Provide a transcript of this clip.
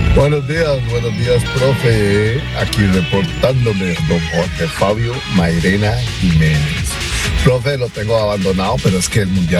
Buenos días, profe. Aquí reportándome don Jorge Fabio Mairena Jiménez. Profe, lo tengo abandonado, pero es que el mundial